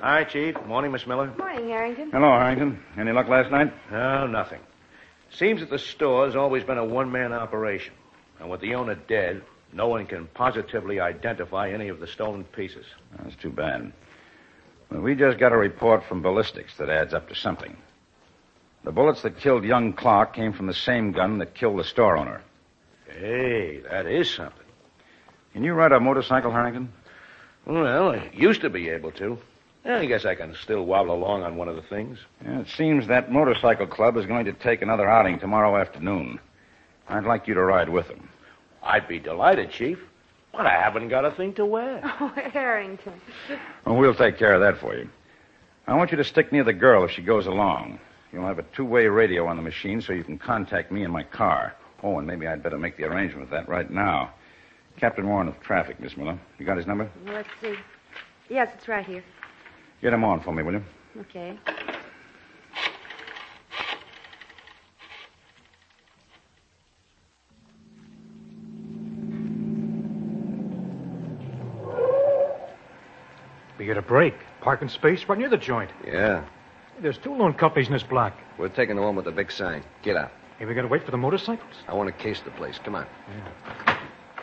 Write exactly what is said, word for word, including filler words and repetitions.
Hi, Chief. Morning, Miss Miller. Morning, Harrington. Hello, Harrington. Any luck last night? No, nothing. Seems that the store's always been a one-man operation. And with the owner dead, no one can positively identify any of the stolen pieces. That's too bad. Well, we just got a report from ballistics that adds up to something. The bullets that killed young Clark came from the same gun that killed the store owner. Hey, that is something. Can you ride a motorcycle, Harrington? Well, I used to be able to. I guess I can still wobble along on one of the things. Yeah, it seems that motorcycle club is going to take another outing tomorrow afternoon. I'd like you to ride with them. I'd be delighted, Chief. But I haven't got a thing to wear. Oh, Harrington. Well, we'll take care of that for you. I want you to stick near the girl if she goes along. You'll have a two-way radio on the machine so you can contact me in my car. Oh, and maybe I'd better make the arrangement with that right now. Captain Warren of Traffic, Miss Miller. You got his number? Let's see. Yes, it's right here. Get him on for me, will you? Okay. We get a break. Parking space right near the joint. Yeah. There's two lone couples in this block. We're taking the one with the big sign. Get out. Hey, we gotta wait for the motorcycles? I want to case the place. Come on. Yeah.